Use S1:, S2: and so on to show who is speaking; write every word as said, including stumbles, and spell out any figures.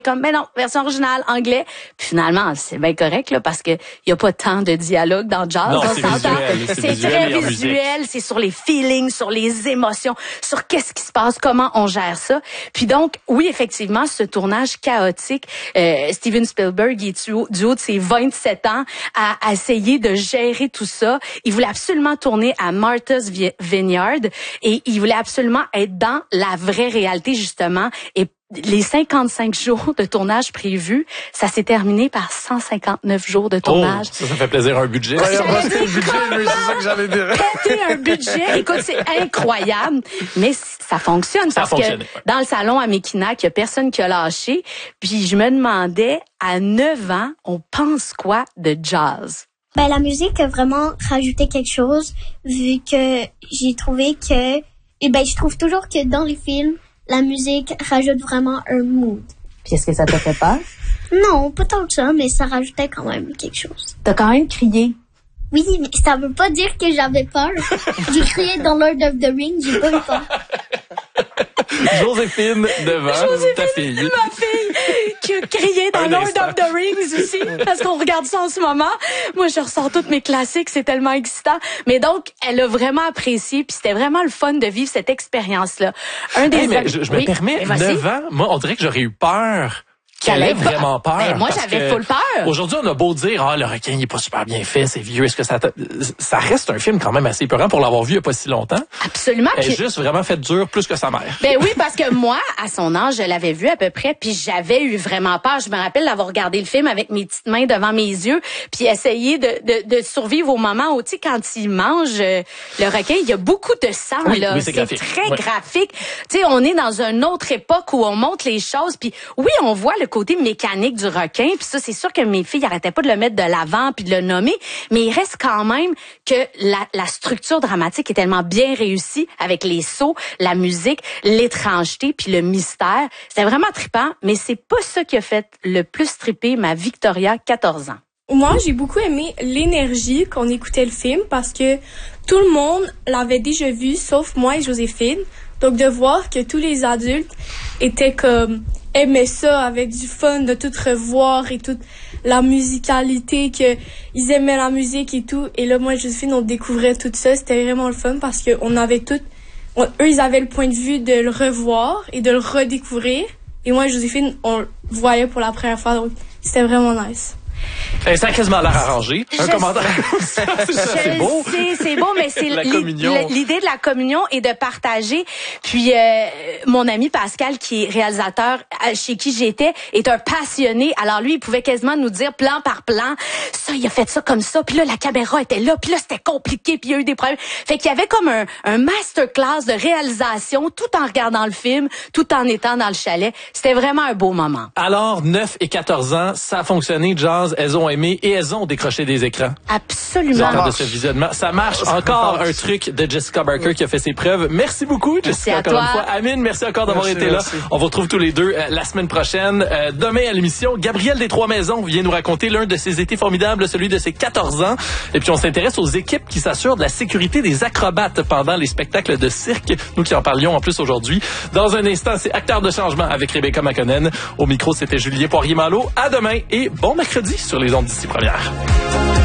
S1: Comme, mais non, version originale, anglais. Puis finalement, c'est bien correct, là, parce que y a pas tant de dialogue dans le jazz.
S2: Non,
S1: on
S2: c'est
S1: s'entend.
S2: visuel, c'est
S1: C'est
S2: visuel
S1: très
S2: et en
S1: visuel, c'est sur les feelings, sur les émotions, sur qu'est-ce qui se passe, comment on gère ça. Puis donc, oui, effectivement, ce tournage chaotique, euh, Steven Spielberg, il est du haut, du haut de ses vingt-sept ans à, à essayer de gérer tout ça. Il voulait absolument tourner à Martha's Vineyard et il voulait absolument être dans la vraie réalité, justement, et les cinquante-cinq jours de tournage prévus, ça s'est terminé par cent cinquante-neuf jours de tournage.
S2: Oh, ça, ça fait plaisir, un budget.
S3: Ouais, on le budget, lui, c'est ça que j'allais dire.
S1: Péter un budget. Écoute, c'est incroyable, mais ça fonctionne
S2: Ça
S1: parce
S2: fonctionne,
S1: que
S2: ouais.
S1: dans le salon à Mekinac, il y a personne qui a lâché. Puis je me demandais, à neuf ans, on pense quoi de jazz?
S4: Ben, la musique a vraiment rajouté quelque chose, vu que j'ai trouvé que, et ben, je trouve toujours que dans les films, la musique rajoute vraiment un mood.
S1: Puis est-ce que ça t'a fait peur?
S4: Non, pas tant que ça, mais ça rajoutait quand même quelque chose.
S1: T'as quand même crié.
S4: Oui, mais ça veut pas dire que j'avais peur. J'ai crié dans Lord of the Rings, j'ai pas eu peur.
S2: Joséphine Devant, ta fille.
S1: Ma fille qui a crié dans
S2: Un
S1: Lord
S2: instant.
S1: of the Rings aussi, parce qu'on regarde ça en ce moment. Moi, je ressors toutes mes classiques, c'est tellement excitant. Mais donc, elle a vraiment apprécié, puis c'était vraiment le fun de vivre cette expérience-là. Un des
S2: Hey, mais
S1: am-
S2: je, je me
S1: Oui,
S2: permets,
S1: mais vas-y.
S2: neuf ans, moi, on dirait que j'aurais eu peur.
S1: Qu'elle
S2: Qu'elle ait
S1: ait pas-
S2: vraiment peur.
S1: Ben, moi,
S2: parce
S1: j'avais
S2: que
S1: full peur.
S2: Aujourd'hui, on a beau dire, ah, le requin, il est pas super bien fait, c'est vieux. Est-ce que ça, t'a- ça reste un film quand même assez épeurant pour l'avoir vu il y a pas si longtemps.
S1: Absolument.
S2: Elle
S1: puis-
S2: est juste vraiment faite dure plus que sa mère.
S1: Ben oui, parce que moi, à son âge, je l'avais vu à peu près, puis j'avais eu vraiment peur. Je me rappelle d'avoir regardé le film avec mes petites mains devant mes yeux, puis essayer de, de, de survivre au moment où, tu sais, quand il mange euh, le requin, il y a beaucoup de sang,
S2: Oui,
S1: là.
S2: oui, c'est graphique.
S1: très
S2: Ouais.
S1: graphique. Tu sais, on est dans une autre époque où on montre les choses, puis oui, on voit le côté mécanique du requin, puis ça, c'est sûr que mes filles arrêtaient pas de le mettre de l'avant puis de le nommer, mais il reste quand même que la, la structure dramatique est tellement bien réussie avec les sauts, la musique, l'étrangeté puis le mystère. C'était vraiment trippant, mais c'est pas ça qui a fait le plus tripper ma Victoria, quatorze ans.
S5: Moi, j'ai beaucoup aimé l'énergie qu'on écoutait le film parce que tout le monde l'avait déjà vu, sauf moi et Joséphine. Donc, de voir que tous les adultes étaient comme, aimaient ça avec du fun, de tout revoir et toute la musicalité, que ils aimaient la musique et tout. Et là, moi et Joséphine, on découvrait tout ça. C'était vraiment le fun parce qu'on avait tout, on- eux, ils avaient le point de vue de le revoir et de le redécouvrir. Et moi et Joséphine, on le voyait pour la première fois. Donc, c'était vraiment nice.
S2: Eh, ça a quasiment l'air arrangé. Un
S1: Je
S2: commentaire comme ça, c'est ça, c'est beau.
S1: Je sais, c'est beau, mais c'est
S2: La
S1: l'i-
S2: communion.
S1: l'idée de la communion et de partager. Puis euh, mon ami Pascal, qui est réalisateur euh, chez qui j'étais, est un passionné. Alors lui, il pouvait quasiment nous dire plan par plan, ça, il a fait ça comme ça. Puis là, la caméra était là. Puis là, c'était compliqué. Puis il y a eu des problèmes. Fait qu'il y avait comme un, un masterclass de réalisation, tout en regardant le film, tout en étant dans le chalet. C'était vraiment un beau moment.
S2: Alors, neuf et quatorze ans, ça a fonctionné, Jazz, elles ont aimé et elles ont décroché des écrans.
S1: Absolument.
S2: Lors de ce visionnement. Ça marche. Encore un truc de Jessica Barker qui a fait ses preuves. Merci beaucoup, Jessica,
S1: à
S2: encore
S1: toi.
S2: une fois. Amine, merci encore d'avoir
S3: Merci,
S2: été là.
S3: merci.
S2: On vous retrouve tous les deux euh, la semaine prochaine. Euh, demain à l'émission, Gabriel des Trois-Maisons vient nous raconter l'un de ses étés formidables, celui de ses quatorze ans. Et puis, on s'intéresse aux équipes qui s'assurent de la sécurité des acrobates pendant les spectacles de cirque. Nous qui en parlions en plus aujourd'hui. Dans un instant, c'est Acteurs de changement avec Rebecca McConnell. Au micro, c'était Julien Poirier-Malo. À demain et bon mercredi sur les ondes d'ici première.